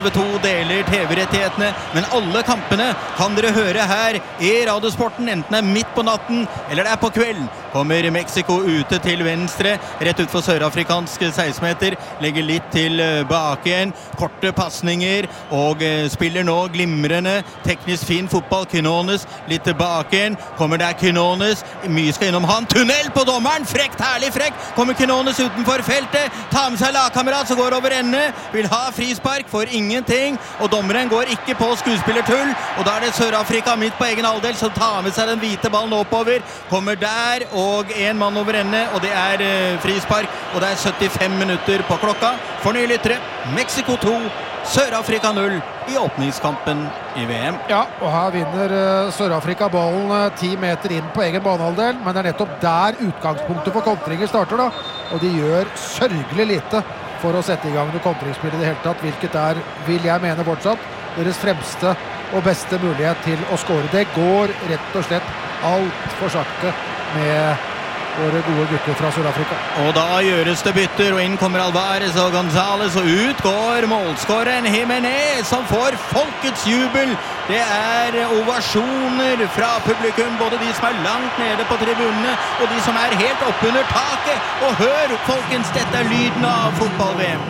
TV2 deler TV-rettighetene, men alle kampene kan dere høre her i Radiosporten, enten det er midt på natten eller det er på kvelden. Kommer Mexico ute til venstre, rett ut for sørafrikansk 16-meter, legger litt til bak igjen, korte passninger, og spiller nå glimrende, teknisk fin fotball. Quinones litt tilbake igjen, kommer der Quinones, mye skal innom han, tunnel på dommeren, frekt, herlig frekt, kommer Quinones utenfor feltet, tar med seg lagkamerat som går over ende, vil ha frispark, får ingenting, og dommeren går ikke på skuespillertull, og da er det Sør-Afrika midt på egen halvdel som tar med seg den hvite ballen oppover, kommer der, og en mann over ende, og det er frispark, og det er 75 minutter på klokka. For nye lyttere, Mexico 2, Sør-Afrika 0 i åpningskampen i VM. Ja, og her vinner Sør-Afrika ballen 10 meter inn på egen banehalvdel, men det er nettopp der utgangspunktet for kontringer starter da, og de gjør sørgelig lite for å sette i gang det kontringsspillet i det hele tatt, hvilket er, vil jeg mene fortsatt, deres fremste og beste mulighet til å score. Det går rett og slett alt for sakte med våre gode gutter fra Sør-Afrika. Og da gjøres det bytter, og inn kommer Alvarez og González, og ut går målskåreren Jiménez, som får folkets jubel. Det er ovasjoner fra publikum, både de som er langt nede på tribunene, og de som er helt oppunder taket. Og hør, folkens, dette er lyden av fotball-VM.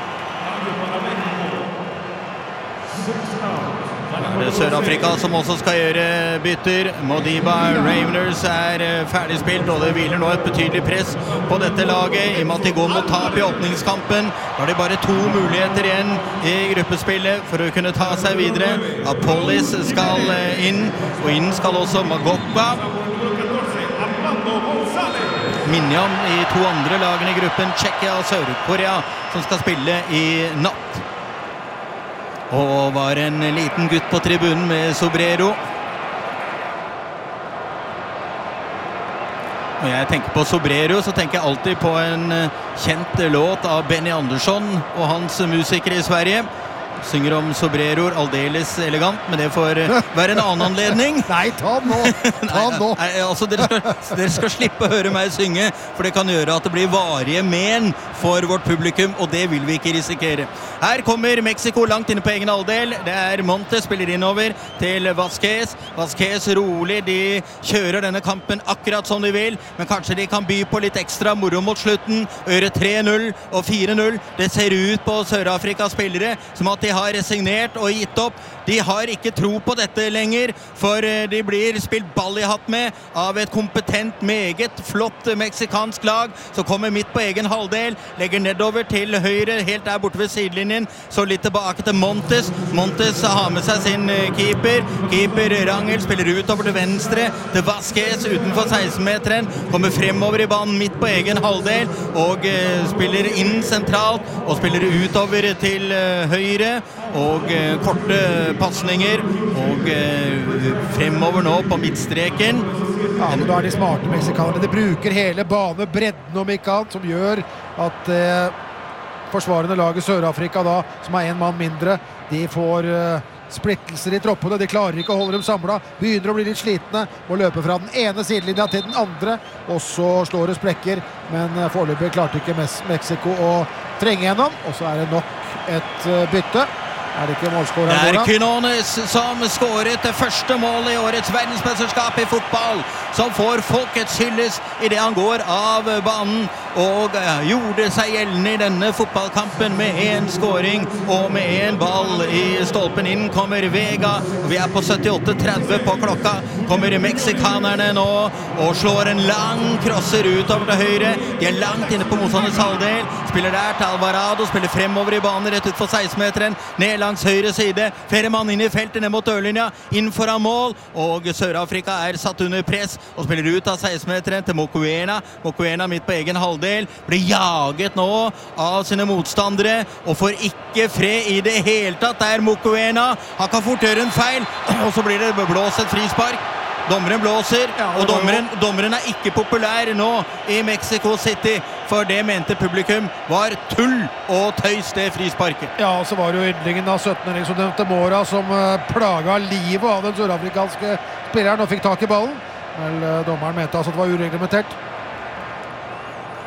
Det er Sør-Afrika som også skal gjøre bytter. Modiba Raveners er ferdigspilt, og det hviler nå et betydelig press på dette laget. I og med at de går mot tap i åpningskampen, da er det bare 2 muligheter igjen i gruppespillet for å kunne ta seg videre. Apollis skal inn, og inn skal også Magokwa. Minjam i 2 andre lagene i gruppen, Tsjekkia og Sør-Korea, som skal spille i natt. Og var en liten gutt på tribunen med Sobrero. Når jeg tenker på Sobrero, så tenker jeg alltid på en kjent låt av Benny Andersson og hans musikere i Sverige. Synger om Sobrero, aldeles elegant, men det får være en annen anledning. Nei, ta den nå! Ta den nå! Nei, altså, dere skal slippe å høre meg synge, for det kan gjøre at det blir varige men for vårt publikum, og det vil vi ikke risikere. Her kommer Mexico langt inne på egen halvdel. Det er Montes, spiller innover til Vasquez. Vasquez rolig, de kjører denne kampen akkurat som de vil, men kanskje de kan by på litt ekstra moro mot slutten. Gjøre 3-0 og 4-0. Det ser ut på Sør-Afrikas spillere som at de har resignert og gitt opp. De har ikke tro på dette lenger, for de blir spilt ball i hatt med av et kompetent, meget flott meksikansk lag, som kommer midt på egen halvdel, legger nedover til høyre, helt der borte ved sidelinjen, så litt tilbake til Montes. Montes har med seg sin keeper. Keeper Rangel spiller utover til venstre, til Vasquez utenfor 16-meteren, kommer fremover i banen midt på egen halvdel, og spiller inn sentralt, og spiller utover til høyre, og korte passninger, og fremover nå på midtstreken. Ja, men da er de smarte meksikanere. De bruker hele banebredden om ikke annet, som gjør at forsvarende laget Sør-Afrika da, som er en mann mindre, de får splittelser i troppene, de klarer ikke å holde dem samlet, begynner å bli litt slitne, må løpe fra den ene sidelinja til den andre, og så slår det sprekker, men foreløpig klarte ikke Mexico å trenge gjennom, og så er det nok et bytte. Er det ikke målskårer? Det er Quinones som skåret det første målet i årets verdensmesterskap i fotball, som får folkets hylles i det han går av banen, og gjorde seg gjeldende i denne fotballkampen med en skåring og med en ball i stolpen. Inn kommer Vega, og vi er på 78:30 på klokka. Kommer meksikanerne nå og slår en lang crosser utover til høyre. De er langt inne på motstanders halvdel, spiller der til Alvarado, spiller fremover i banen rett ut for 16-meteren, ned langs høyre side, flere mann inn i feltet ned mot dørlinja, inn foran mål, og Sør-Afrika er satt under press og spiller ut av 16-meteren til Mokoena. Mokoena midt på egen halvdel, blir jaget nå av sine motstandere og får ikke fred i det hele tatt. Der Mokoena, han kan fort gjøre en feil, og så blir det blåst et frispark. Dommeren blåser, og dommeren er ikke populær nå i Mexico City, for det mente publikum var tull og tøys, det frisparket. Ja, og så var det jo yndlingen av 17-åringen som nevnte Mora, som plaget livet av den sørafrikanske spilleren og fikk tak i ballen. Vel, dommeren mente altså at det var ureglementert.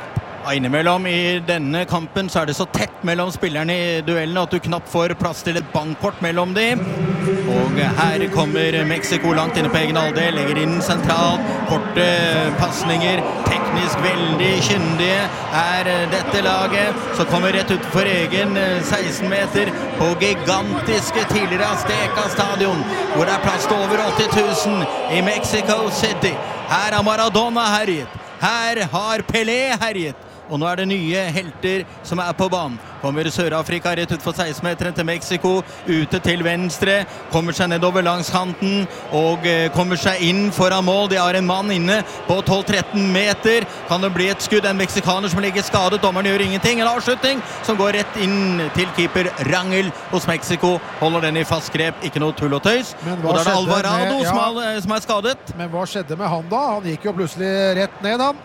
Innimellom i denne kampen så det så tett mellom spillerne i duellene at du knapt får plass til et bankkort mellom dem. Og her kommer Mexico langt inne på egen halvdel, legger inn sentralt, korte passninger, teknisk veldig kyndige dette laget. Så kommer rett utenfor egen 16 meter på gigantiske tidligere Azteca stadion, hvor det plass til over 80 000 i Mexico City. Her har Maradona herjet, her har Pelé herjet. Og nå det nye helter som på banen. Kommer Sør-Afrika rett ut for 16-meteren til Mexico, ute til venstre, kommer seg nedover langs kanten, og kommer seg inn foran mål. De har en mann inne på 12-13 meter. Kan det bli et skudd? En meksikaner som ligger skadet. Dommeren gjør ingenting. En avslutning som går rett inn til keeper Rangel hos Mexico. Holder den i fast grep. Ikke noe tull og tøys. Og da det Alvarado som skadet. Men hva skjedde med han da? Han gikk jo plutselig rett ned, han.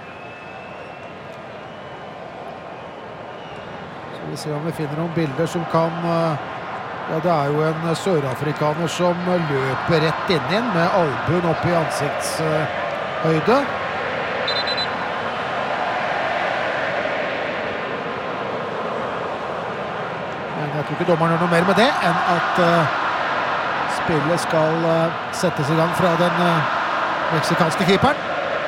Vi ser om vi finner noen bilder som kan... Ja, det jo en sørafrikaner som løper rett inn med albuen opp i ansiktshøyde. Men jeg tror ikke dommeren gjør noe mer med det enn at spillet skal settes i gang fra den meksikanske keeperen.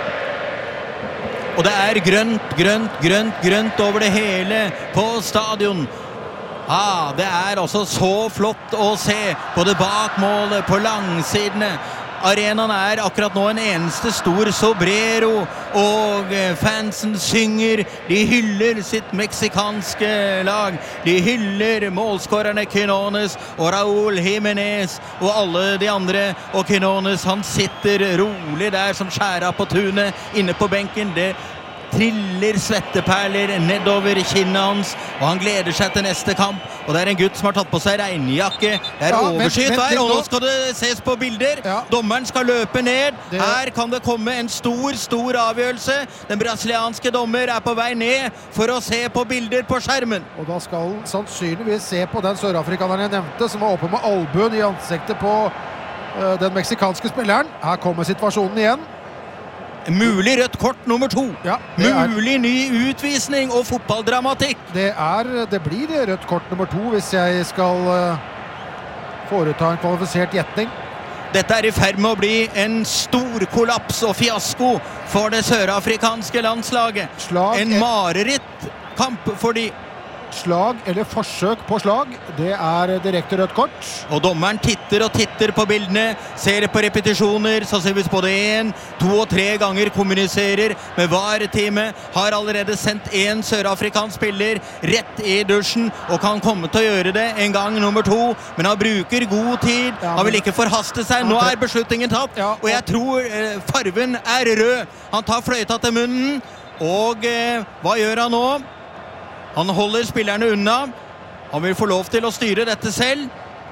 Og det grønt over det hele på stadion. Det også så flott å se, både bak målet, på langsidene. Arenaen akkurat nå en eneste stor sombrero, og fansen synger, de hyller sitt meksikanske lag, de hyller målskårerne Quinones og Raúl Jiménez og alle de andre, og Quinones han sitter rolig der som skjæra på tunet inne på benken. Det triller svetteperler nedover kinnet hans, og han gleder seg til neste kamp. Og det en gutt som har tatt på seg regnjakke. Det overskyet vær, og nå skal det ses på bilder. Dommeren skal løpe ned. Her kan det komme en stor avgjørelse. Den brasilianske dommer på vei ned for å se på bilder på skjermen. Og da skal han sannsynligvis se på den sørafrikaneren jeg nevnte, som var oppe med albuen i ansiktet på den meksikanske spilleren. Her kommer situasjonen igjen. Mulig rødt kort nummer 2. Ja, mulig ny utvisning og fotballdramatikk. Det blir rødt kort nummer 2 hvis jeg skal foreta en kvalifisert gjetning. Dette i ferd med å bli en stor kollaps og fiasko for det sørafrikanske landslaget. En marerittkamp for de. Slag eller forsøk på slag, det direkte rødt kort. Og dommeren titter og titter på bildene, ser på repetisjoner, så ser vi både 1, 2 og 3 ganger kommuniserer med VAR-teamet, har allerede sendt en sørafrikansk spiller rett i dusjen, og kan komme til å gjøre det en gang nummer 2, men han bruker god tid, han vil ikke forhaste seg, nå beslutningen tatt, og jeg tror farven rød. Han tar fløyta til munnen, og hva gjør han nå? Han holder spillerne unna. Han vil få lov til å styre dette selv.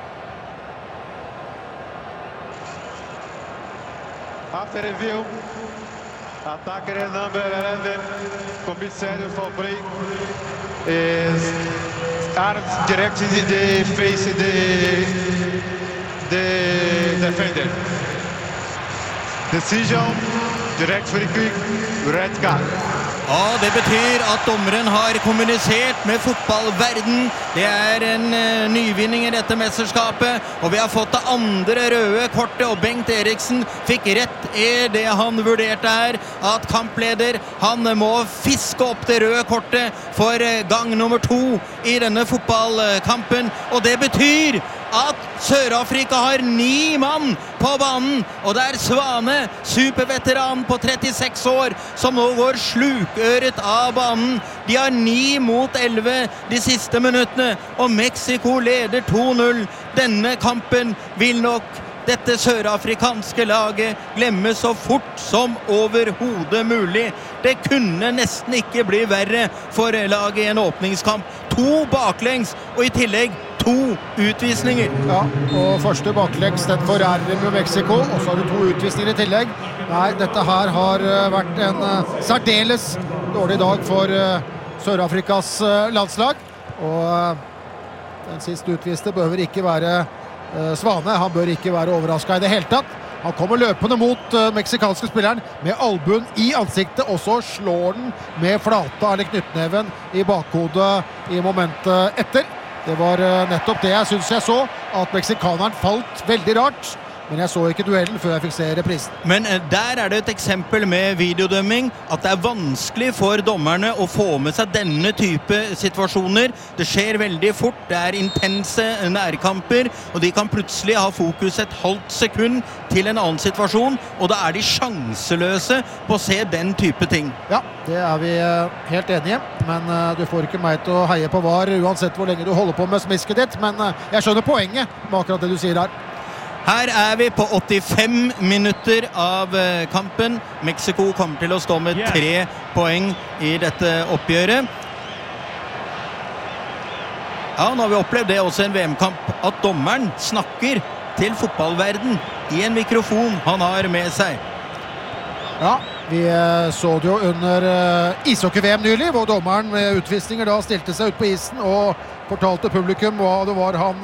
After review, attacker number 11, Comissário Fabri, is arms directed the face the defender. Decision, direct free kick, red card. Ja, det betyr at dommeren har kommunisert med fotballverden. Det en nyvinning i dette mesterskapet, og vi har fått det andre røde kortet, og Bengt Eriksen fikk rett i det han vurderte her, at kampleder, han må fiske opp det røde kortet for gang nummer 2 i denne fotballkampen, og det betyr at Sør-Afrika har 9 mann på banen, og det Svane, superveteran på 36 år, som nå går slukøret av banen. De har 9 mot 11 de siste minuttene, og Mexico leder 2-0. Denne kampen vil nok dette sørafrikanske laget glemme så fort som overhodet mulig. Det kunne nesten ikke bli verre for laget i en åpningskamp. 2 baklengs, og i tillegg 2 utvisninger. Ja, og første baklengs, den forærrer med Mexico, og så har du 2 utvisninger i tillegg. Nei, dette her har vært en særdeles dårlig dag for Sør-Afrikas landslag, og den siste utviste behøver ikke være Svane, han bør ikke være overrasket i det hele tatt. Han kommer løpende mot meksikanske spilleren med albuen i ansiktet, og så slår den med flata eller knyttneven i bakhodet i momentet etter. Det var nettopp det jeg synes jeg så, at meksikaneren falt veldig rart. Men jeg så ikke duellen før jeg fikk se reprisen. Men der det et eksempel med videodømming, at det vanskelig for dommerne å få med seg denne type situasjoner. Det skjer veldig fort, det intense nærkamper, og de kan plutselig ha fokus et halvt sekund til en annen situasjon, og da de sjanseløse på å se den type ting. Ja, det vi helt enige, men du får ikke meg til å heie på VAR, uansett hvor lenge du holder på med smisket ditt, men jeg skjønner poenget med akkurat det du sier der. Her vi på 85 minutter av kampen. Mexico kommer til å stå med 3 poeng i dette oppgjøret. Ja, nå har vi opplevd det også i en VM-kamp, at dommeren snakker til fotballverden i en mikrofon han har med seg. Ja, vi så det jo under ishockey-VM nylig, hvor dommeren med utvisninger da stilte seg ut på isen og fortalte publikum hva det var han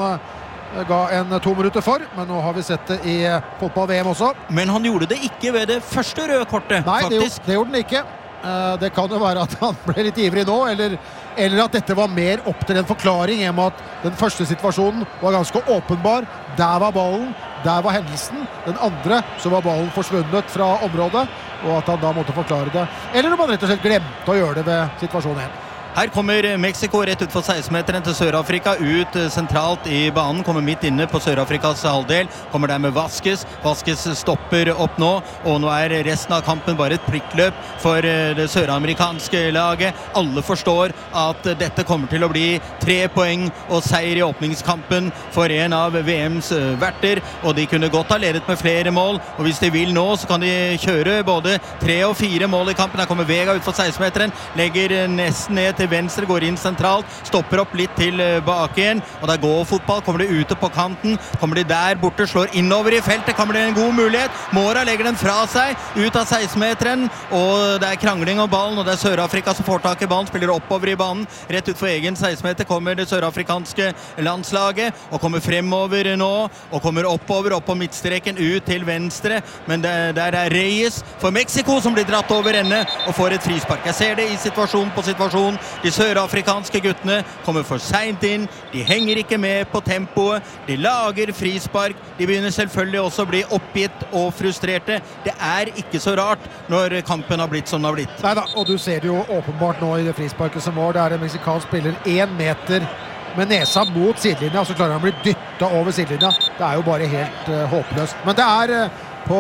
ga en 2 minutter for, men nå har vi sett det i fotball-VM også. Men han gjorde det ikke ved det første røde kortet, faktisk. Nei, det gjorde han ikke. Det kan jo være at han ble litt ivrig nå, eller at dette var mer opp til en forklaring, i og med at den første situasjonen var ganske åpenbar. Der var ballen, der var hendelsen. Den andre så var ballen forsvunnet fra området, og at han da måtte forklare det. Eller om han rett og slett glemte å gjøre det ved situasjon 1. Her kommer Mexico rett ut for 16-meteren til Sør-Afrika, ut sentralt i banen, kommer midt inne på Sør-Afrikas halvdel, kommer der med Vasquez. Vasquez stopper opp nå, og nå resten av kampen bare et prikkløp for det søramerikanske laget. Alle forstår at dette kommer til å bli 3 poeng og seier i åpningskampen for en av VMs verter, og de kunne godt ha ledet med flere mål, og hvis de vil nå, så kan de kjøre både 3 og 4 mål i kampen. Her kommer Vega ut for 16-meteren, legger nesten ned til venstre, går inn sentralt, stopper opp litt tilbake igjen, og der går fotball, kommer de ute på kanten, kommer de der borte, slår innover i feltet, kommer det en god mulighet, Mora legger den fra seg, ut av 16-meteren, og det krangling om ballen, og det Sør-Afrika som får tak i ballen, spiller oppover i banen, rett ut for egen 16-meter kommer det sørafrikanske landslaget, og kommer fremover nå, og kommer oppover, opp på midtstreken, ut til venstre, men der Reyes for Mexico som blir dratt over ende, og får et frispark. Jeg ser det i situasjon på situasjon. De sørafrikanske guttene kommer for sent inn, de henger ikke med på tempoet, de lager frispark, de begynner selvfølgelig også å bli oppgitt og frustrerte. Det ikke så rart når kampen har blitt som den har blitt. Neida, og du ser det jo åpenbart nå i det frisparket som var, det en meksikansk spiller 1 meter med nesa mot sidelinja, og så klarer han å bli dyttet over sidelinja. Det jo bare helt håpløst. Men det på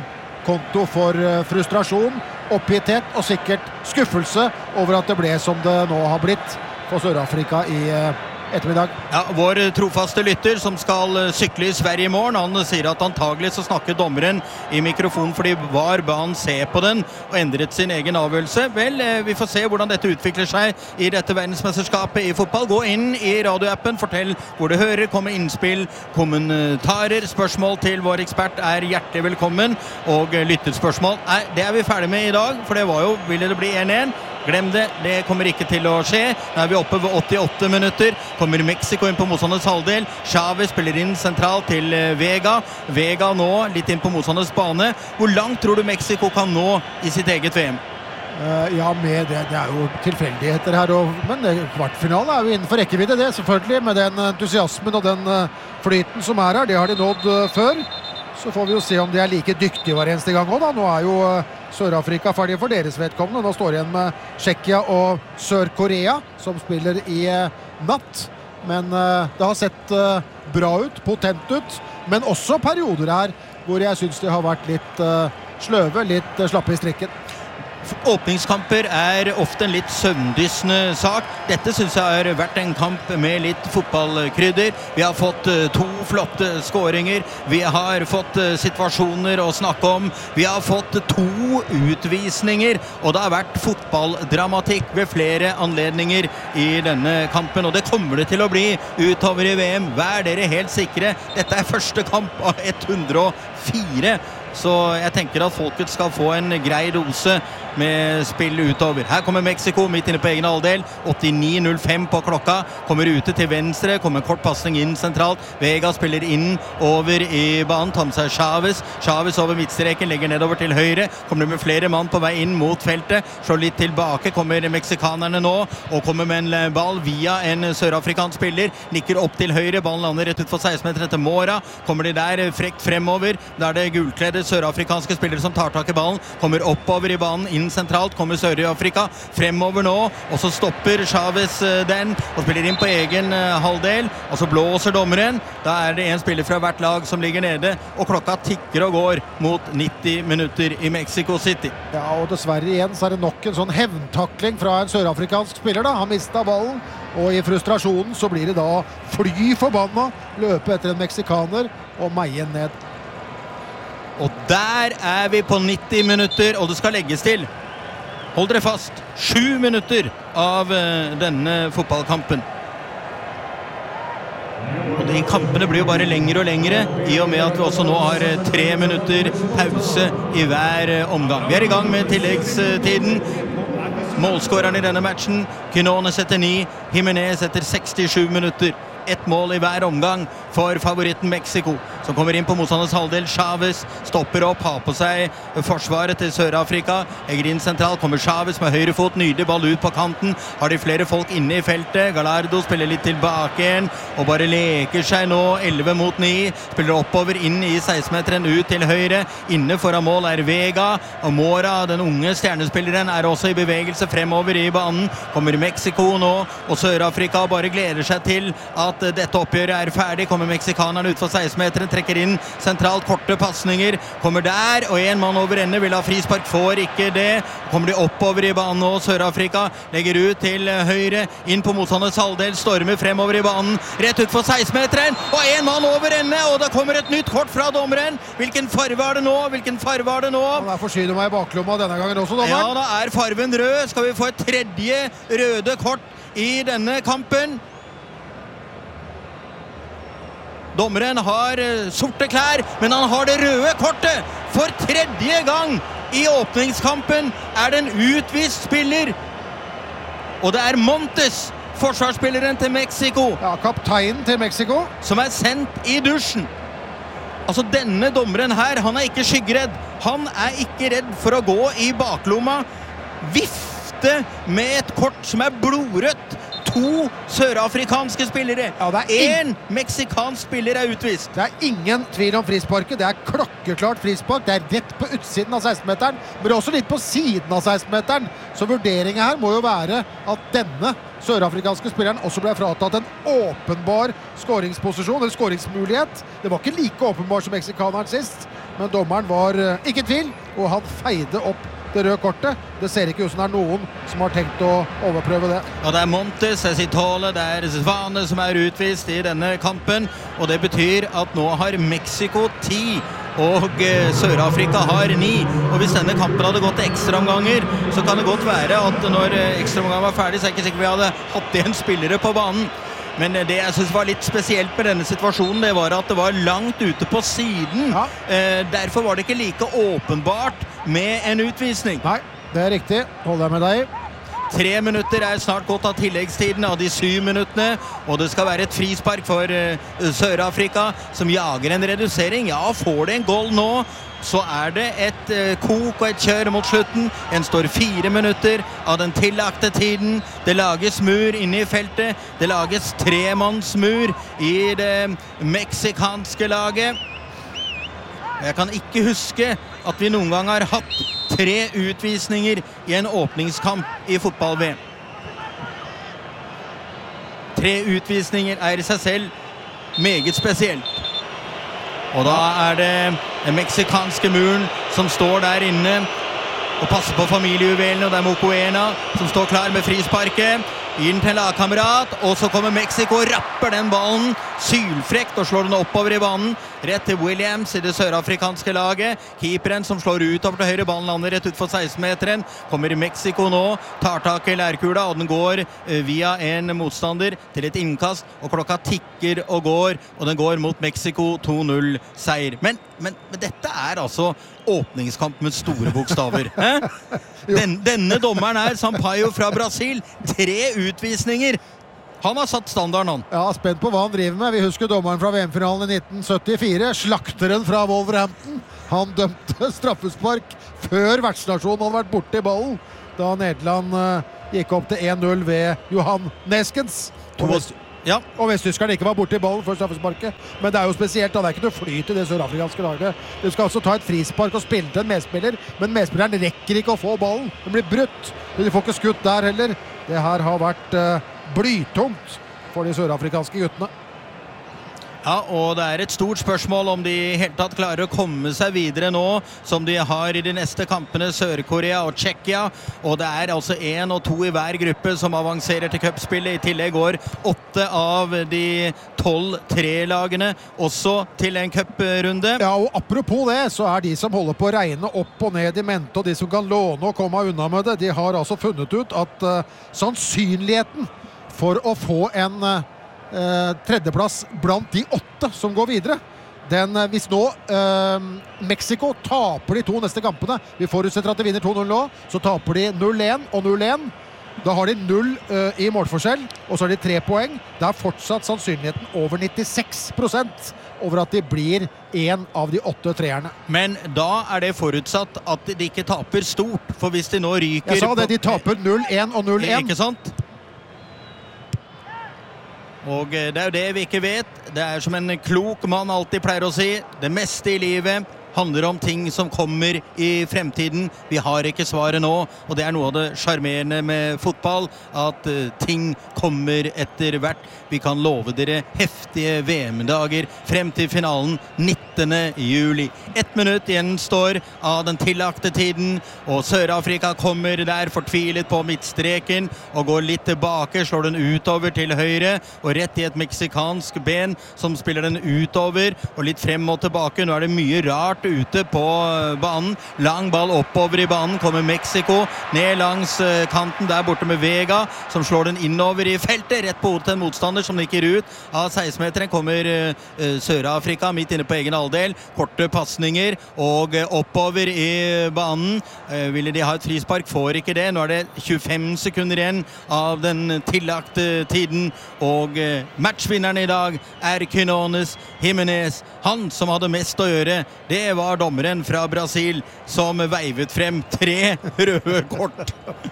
konto for frustrasjon, oppgitthet og sikkert skuffelse over at det ble som det nå har blitt for Sør-Afrika i ettermiddag. Ja, vår trofaste lytter som skal sykle i Sverige i morgen, han sier at antagelig så snakker dommeren i mikrofonen fordi VAR ba han se på den og endret sin egen avgjørelse. Vel, vi får se hvordan dette utvikler seg i dette verdensmesterskapet i fotball. Gå inn i radioappen, fortell hvor du hører, komme innspill, kommentarer, spørsmål til vår ekspert hjertelig velkommen, og lyttespørsmål. Det vi ferdig med i dag, for det var jo, ville det bli 1-1? Glem det, det kommer ikke til å skje. Nå vi oppe ved 88 minutter. Kommer Mexico inn på motstanders halvdel. Chavez spiller inn sentralt til Vega. Vega nå litt inn på motstanders bane. Hvor langt tror du Mexico kan nå i sitt eget VM? Ja, med det jo tilfeldigheter her, men kvartfinale jo innenfor rekkevidde det, selvfølgelig, med den entusiasmen og den flyten som her. Det har de nådd før. Så får vi jo se om de like dyktige hver eneste gang også da. Nå jo Sør-Afrika ferdig for deres vedkommende. Nå står det igjen med Tsjekkia og Sør-Korea, som spiller i natt. Men det har sett bra ut, potent ut, men også perioder her hvor jeg synes de har vært litt sløve, litt slappe i strikken. Åpningskamper ofte en litt søvndyssende sak. Dette synes jeg har vært en kamp med litt fotballkrydder. Vi har fått 2 flotte skåringer. Vi har fått situasjoner å snakke om. Vi har fått 2 utvisninger, og det har vært fotballdramatikk ved flere anledninger i denne kampen, og det kommer det til å bli utover i VM. Vær dere helt sikre. Dette første kamp av 104, så jeg tenker at folket skal få en grei dose med spill utover. Her kommer Mexico midt inne på egen halvdel. 89.05 på klokka. Kommer ute til venstre. Kommer en kort passning inn sentralt. Vega spiller inn over i banen. Tar med seg Chavez. Chavez over midtstreken. Legger nedover til høyre. Kommer med flere mann på vei inn mot feltet. Slår litt tilbake. Kommer meksikanerne nå. Og kommer med en ball via en sørafrikansk spiller. Nikker opp til høyre. Ballen lander rett ut for 16 meter etter Mora. Kommer de der frekt fremover. Da er det gulkledde sørafrikanske spillere som tar tak i ballen, kommer oppover i banen, inn sentralt, kommer Sør-Afrika fremover nå, og så stopper Chavez den, og spiller inn på egen halvdel, og så blåser dommeren. Da er det en spiller fra hvert lag som ligger nede, og klokka tikker og går mot 90 minutter i Mexico City. Ja, og dessverre igjen så er det nok en sånn hevntakling fra en sørafrikansk spiller da. Han mistet ballen, og i frustrasjonen så blir det da fly forbanna, løpe etter en meksikaner og meie ned. Og der er vi på 90 minutter, og det skal legges til. Hold dere fast, 7 minutter av denne fotballkampen. Og de kampene blir jo bare lengre og lengre, i og med at vi også nå har 3 minutter pause i hver omgang. Vi er i gang med tilleggstiden. Målskåreren i denne matchen, Quinone setter 9, Jimenez etter 67 minutter. Ett mål i hver omgang for favoritten Mexico, som kommer inn på motstanders halvdel. Chavez stopper opp, har på seg forsvaret til Sør-Afrika, legger inn sentralt, kommer Chavez med høyre fot, nydelig ball ut på kanten, har de flere folk inne i feltet. Gallardo spiller litt tilbake igjen, og bare leker seg nå 11 mot 9, spiller oppover inn i 16-meteren, ut til høyre, inne foran mål er Vega, og Mora, den unge stjernespilleren, er også i bevegelse fremover i banen. Kommer Mexico nå, og Sør-Afrika bare gleder seg til at dette oppgjøret er ferdig. Kommer meksikanerne ut for 16-meteren, trekker inn sentralt, korte passninger, kommer der, og en mann over ende vil ha frispark, får ikke det. Kommer de oppover i banen nå, Sør-Afrika legger ut til høyre, inn på motstanders halvdel, stormer fremover i banen, rett ut for 16-meteren, og en mann over ende, og det kommer et nytt kort fra dommeren. Hvilken farve er det nå? Hvilken farve er det nå? Han er forsynet meg i baklomma denne gangen også, dommeren. Ja, da er farven rød. Skal vi få et tredje røde kort i denne kampen? Dommeren har sorte klær, men han har det røde kortet. For tredje gang i åpningskampen er det en utvist spiller. Og det er Montes, forsvarsspilleren til Mexico. Ja, kapteinen til Mexico. Som er sendt i dusjen. Altså denne dommeren her, han er ikke skyggeredd. Han er ikke redd for å gå i baklomma, vifte med et kort som er blodrødt. 2 sørafrikanske spillere. Ja, en meksikansk spiller er utvist. Det er ingen tvil om frisparket. Det er klokkeklart frispark. Det er rett på utsiden av 16-meteren, men også litt på siden av 16-meteren. Så vurderingen her må jo være at denne sørafrikanske spilleren også ble fratatt en åpenbar skåringsposisjon, eller skåringsmulighet. Det var ikke like åpenbar som meksikaneren sist, men dommeren var ikke i tvil, og han feide opp det røde kortet. Det ser ikke ut som det er noen som har tenkt å overprøve det. Og det er Montes, Citole, det er Svane som er utvist i denne kampen, og det betyr at nå har Mexico 10 og Sør-Afrika har 9, og hvis denne kampen hadde gått til ekstraomganger, så kan det godt være at når ekstraomgangen var ferdig, så er det ikke sikkert vi hadde hatt igjen spillere på banen. Men det jeg synes var litt spesielt med denne situasjonen, det var at det var langt ute på siden. Ja. Derfor var det ikke like åpenbart med en utvisning. Nei, det er riktig. Holder jeg med deg. 3 minutter er snart gått av tilleggstiden av de 7 minuttene, og det skal være et frispark for Sør-Afrika, som jager en redusering. Ja, får det en goal nå, så er det et kok og et kjør mot slutten. En står 4 minutter av den tillagte tiden. Det lages mur inne i feltet. Det lages 3-mannsmur i det meksikanske laget. Jeg kan ikke huske at vi noen gang har hatt 3 utvisninger i en åpningskamp i fotball-VM. 3 utvisninger er i seg selv meget spesielt. Og da er det den meksikanske muren som står der inne og passer på familiejuvelene, og det er Mokoena som står klar med frisparket. Gir den til lagkamerat, og så kommer Mexico og rapper den ballen sylfrekt og slår den oppover i banen. Rett til Williams i det sørafrikanske laget. Keeperen som slår utover til høyre, ballen lander rett ut for 16-meteren. Kommer i Mexico nå, tar tak i lærkula, og den går via en motstander til et innkast, og klokka tikker og den går mot Mexico 2-0 seier. Men dette er altså åpningskamp med store bokstaver. Denne dommeren her, Sampaio fra Brasil, 3 utvisninger. Han har satt standarden, han. Ja, spent på hva han driver med. Vi husker dommeren fra VM-finalen i 1974, slakteren fra Wolverhampton. Han dømte straffespark før vertsnasjonen hadde vært borte i ballen, da Nederland gikk opp til 1-0 ved Johan Neskens. Ja. Og vesttyskerne ikke var borte i ballen for straffesparket. Men det er jo spesielt, da. Det er ikke noe flyt i det sørafrikanske laget. De skal altså ta et frispark og spille til en medspiller, men medspilleren rekker ikke å få ballen. Den blir brutt. De får ikke skutt der heller. Det her har vært blytungt for de sørafrikanske guttene. Ja, og det er et stort spørsmål om de helt tatt klarer å komme seg videre nå, som de har i de neste kampene, Sør-Korea og Tsjekkia, og det er altså 1 og 2 i hver gruppe som avanserer til cupspillet. I tillegg går 8 av de 12 3-lagene også til en cuprunde. Ja, og apropos det, så er de som holder på å regne opp og ned i mente, og de som kan låne og komme unna med det, de har altså funnet ut at sannsynligheten for å få en tredjeplass blant de 8 som går videre. Hvis nå Mexico taper de 2 neste kampene, vi forutsetter at de vinner 2-0 nå, så taper de 0-1 og 0-1. Da har de 0 i målforskjell, og så har de 3 poeng. Det er fortsatt sannsynligheten over 96% over at de blir en av de 8 treerne. Men da er det forutsatt at de ikke taper stort, for hvis de nå ryker... Jeg sa det, de taper 0-1 og 0-1. Ikke sant? Og det er jo det vi ikke vet. Det er som en klok mann alltid pleier å si, det meste i livet handler om ting som kommer i fremtiden. Vi har ikke svaret nå, og det er noe av det charmerende med fotball, at ting kommer etter hvert. Vi kan love dere heftige VM-dager frem til finalen 19. juli. 1 minutt gjenstår av den tillagte tiden, og Sør-Afrika kommer der fortvilet på midtstreken og går litt tilbake, slår den utover til høyre og rett i et meksikansk ben som spiller den utover og litt frem og tilbake. Nå er det mye rart ute på banen. Lang ball oppover i banen, kommer Mexico ned langs kanten der borte med Vega, som slår den innover i feltet, rett på hodet til en motstander som nikker ut. Av 16-meteren kommer Sør-Afrika midt inne på egen halvdel, korte passninger og oppover i banen. Ville de ha et frispark, får ikke det. Nå er det 25 sekunder igjen av den tillagte tiden, og matchvinneren i dag er Quinones Jimenez. Han som hadde mest å gjøre, det var dommeren fra Brasil som veivet frem 3 røde kort.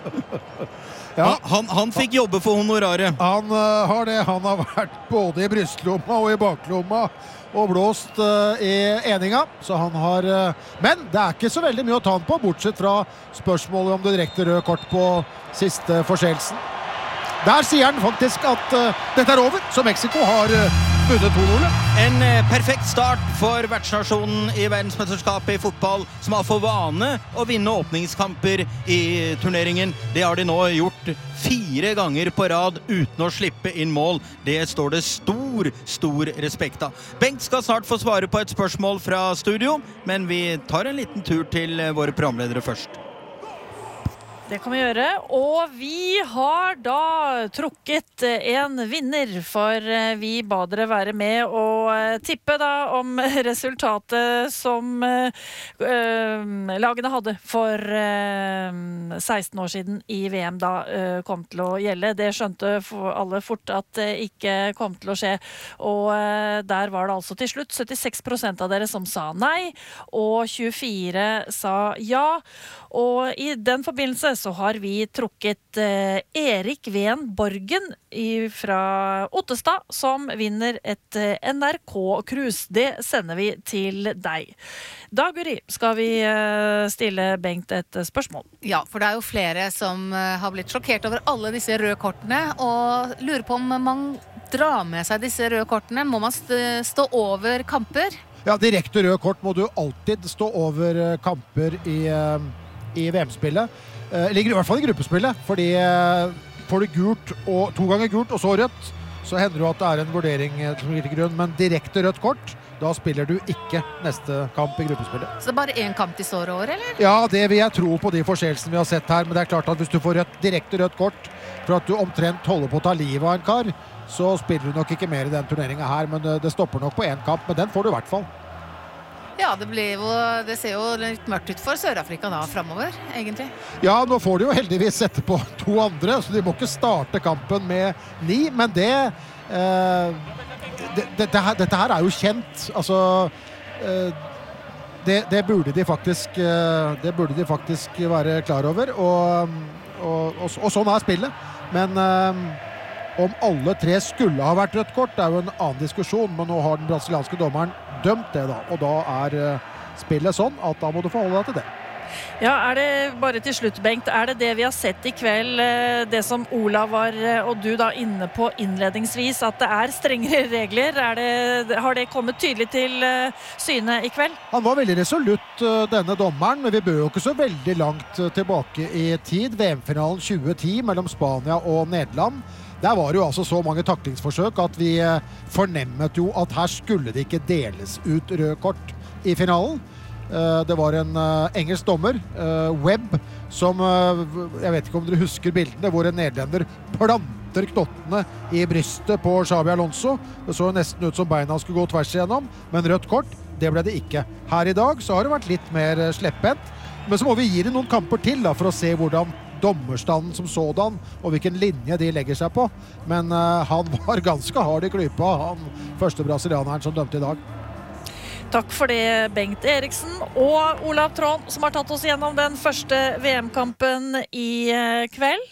Ja. Han fikk jobbe for honoraret. Han har det. Han har vært både i brystlomma og i baklomma og blåst i eninga. Så han har... Men det er ikke så veldig mye å ta han på, bortsett fra spørsmålet om det direkte røde kort på siste forseelsen. Der sier han faktisk at dette er over, så Mexico har vunnet 2-0. En perfekt start for vertsnasjonen i verdensmesterskapet i fotball, som har for vane å vinne åpningskamper i turneringen. Det har de nå gjort 4 ganger på rad uten å slippe inn mål. Det står det stor respekt av. Bengt skal snart få svare på et spørsmål fra studio, men vi tar en liten tur til våre programledere først. Det kan vi gjøre, og vi har da trukket en vinner, for vi ba dere være med og tippe da om resultatet som lagene hadde for 16 år siden i VM da kom til å gjelde. Det skjønte alle fort at det ikke kom til å skje, og der var det altså til slutt 76% av dere som sa nei, og 24 sa ja, og i den forbindelse så har vi trukket Erik Ven Borgen fra Ottestad, som vinner et NRK-cruise. Det sender vi til deg. Da, Guri, skal vi stille Bengt et spørsmål. Ja, for det er jo flere som har blitt sjokkert over alle disse røde kortene, og lurer på om man drar med seg disse røde kortene. Må man stå over kamper? Ja, direkte røde kort må du alltid stå over kamper i VM-spillet. Ligger i hvert fall i gruppespillet, fordi får du gult, og 2 ganger gult og så rødt, så hender det at det en vurdering som ligger til grunn, men direkte rødt kort, da spiller du ikke neste kamp i gruppespillet. Så det bare én kamp de står over, eller? Ja, det vil jeg tro på de forskjellelsene vi har sett her, men det klart at hvis du får direkte rødt kort for at du omtrent holder på å ta livet av en kar, så spiller du nok ikke mer i den turneringen her, men det stopper nok på én kamp, men den får du i hvert fall. Ja, det ser jo litt mørkt ut for Sør-Afrika da, fremover, egentlig. Ja, nå får de jo heldigvis sette på 2 andre, så de må ikke starte kampen med 9, men dette her jo kjent. Altså, det burde de faktisk være klar over, og sånn spillet. Men om alle 3 skulle ha vært rødt kort, det jo en annen diskusjon, men nå har den brasilianske dommeren dømt det da, og da spillet sånn at da må du forholde deg til det. Ja, det bare til slutt, Bengt, det vi har sett i kveld, det som Olav var, og du da inne på innledningsvis, at det strengere regler? Har det kommet tydelig til syne i kveld? Han var veldig resolutt, denne dommeren, men vi bør jo ikke så veldig langt tilbake i tid. VM-finalen 2010 mellom Spania og Nederland. Der var det jo altså så mange taklingsforsøk at vi fornemmet jo at her skulle det ikke deles ut rød kort i finalen. Det var en engelsk dommer, Webb, som, jeg vet ikke om dere husker bildene, hvor en nederlender planter knottene i brystet på Xabi Alonso. Det så nesten ut som beina skulle gå tvers igjennom, men rødt kort, det ble det ikke. Her i dag så har det vært litt mer sleppent, men så må vi gi det noen kamper til da, for å se hvordan dommerstanden som sådan, og hvilken linje de legger seg på. Men han var ganske hard i klypa, han første brasilianeren som dømte i dag. Takk for det, Bengt Eriksen og Olav Trond, som har tatt oss gjennom den første VM-kampen i kveld.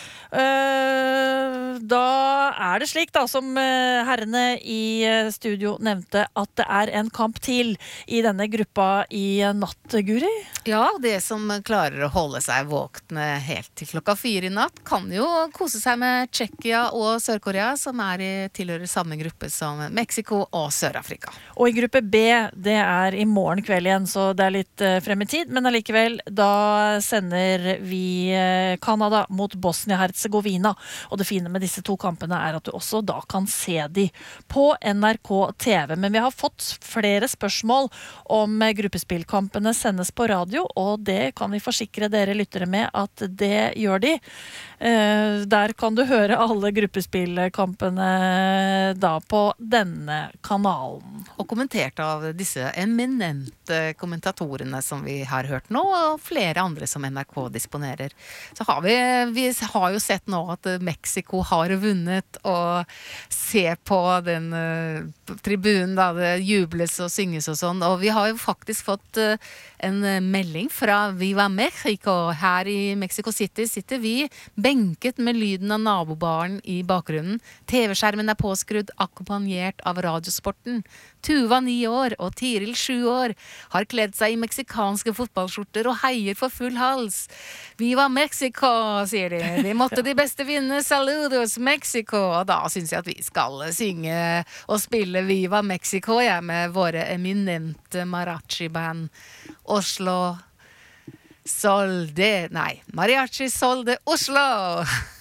Da det slik da, som herrene i studio nevnte, at det en kamp til i denne gruppa i natt, Guri? Ja, det som klarer å holde seg våkne helt til klokka 4 i natt, kan jo kose seg med Tsjekkia og Sør-Korea, som tilhører samme gruppe som Mexico og Sør-Afrika. Og i gruppe B, det i morgen kveld igjen, så det litt frem i tid, men allikevel, da sender vi Kanada mot Bosnia-Herzegovina, og det fine med disse 2 kampene at du også da kan se de på NRK TV. Men vi har fått flere spørsmål om gruppespillkampene sendes på radio, og det kan vi forsikre dere lyttere med at det gjør de. Der kan du høre alle gruppespillkampene da på denne kanalen. Og kommentert av disse eminente kommentatorene som vi har hørt nå, og flere andre som NRK disponerer. Så har vi har jo sett nå at Mexico har vunnet, og se på den tribunen da det jubles og synges og sånn, og vi har jo faktisk fått en melding fra Viva Mexico. Her i Mexico City sitter vi benket med lyden av nabobaren i bakgrunnen. TV-skjermen påskrudd, akkompagnert av radiosporten. Tuva 9 år og Tiril 7 år har kledd seg i meksikanske fotballskjorter og heier for full hals. Viva Mexico, sier de. De måtte de beste vinne. Saludos Mexico. Og da synes jeg at vi skal synge og spille Viva Mexico med våre eminente mariachi-band. Oslo Sol de... Nei, Mariachi Sol de Oslo!